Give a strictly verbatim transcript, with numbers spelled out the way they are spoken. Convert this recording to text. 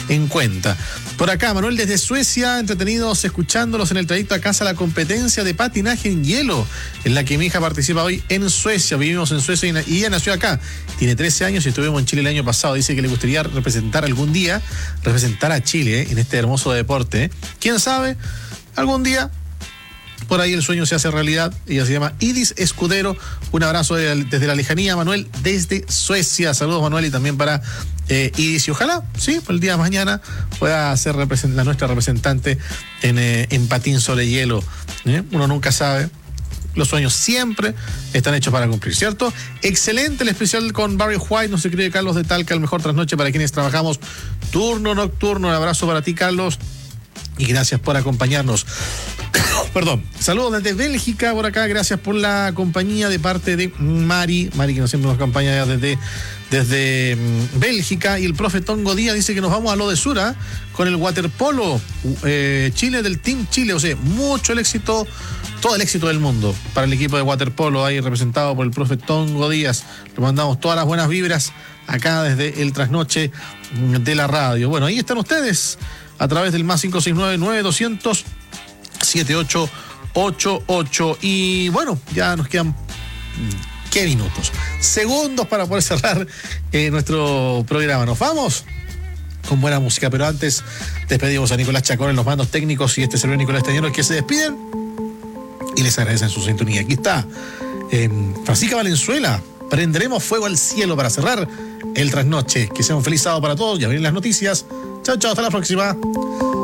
en cuenta. Por acá, Manuel desde Suecia, entretenidos escuchándolos en el trayecto a casa, la competencia de patinaje en hielo, en la que mi hija participa hoy en Suecia. Vivimos en Suecia y ella nació acá. Tiene trece años y estuvimos en Chile el año pasado. Dice que le gustaría representar algún día, representar a Chile eh, en este hermoso deporte. ¿Quién sabe? Algún día, por ahí el sueño se hace realidad. Ella se llama Idis Escudero. Un abrazo de, desde la lejanía, Manuel, desde Suecia. Saludos, Manuel, y también para eh, Idis. Y ojalá, sí, el día de mañana pueda ser represent- la nuestra representante en, eh, en patín sobre hielo. ¿eh? Uno nunca sabe. Los sueños siempre están hechos para cumplir, ¿cierto? Excelente el especial con Barry White, no se cree Carlos de Talca, el mejor trasnoche para quienes trabajamos turno nocturno. Un abrazo para ti, Carlos, y gracias por acompañarnos. Perdón. Saludos desde Bélgica por acá, gracias por la compañía de parte de Mari, Mari que nos siempre nos acompaña desde, desde um, Bélgica, y el profe Tongo Díaz dice que nos vamos a lo de Sura con el waterpolo eh, Chile del Team Chile, o sea, mucho el éxito, todo el éxito del mundo para el equipo de waterpolo ahí representado por el profe Tongo Díaz. Le mandamos todas las buenas vibras acá desde el trasnoche de la radio. Bueno, ahí están ustedes a través del más cinco seis nueve, nueve doscientos, setenta y ocho ochenta y ocho. Y bueno, ya nos quedan ¿qué minutos? Segundos para poder cerrar eh, nuestro programa. Nos vamos con buena música, pero antes despedimos a Nicolás Chacón en los mandos técnicos y este servidor Nicolás Tañero, que se despiden y les agradecen su sintonía. Aquí está eh, Francisca Valenzuela, Prenderemos Fuego al Cielo, para cerrar el trasnoche. Que sea un feliz sábado para todos. Ya vienen las noticias. Chao, chao, hasta la próxima.